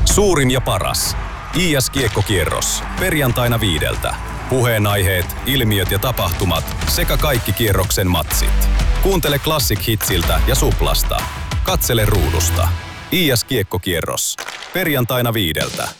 Suurin ja paras. IS-kiekkokierros. Perjantaina 5. Puheenaiheet, ilmiöt ja tapahtumat sekä kaikki kierroksen matsit. Kuuntele Classic Hitsiltä ja Suplasta. Katsele ruudusta. IS-kiekkokierros. Perjantaina 5.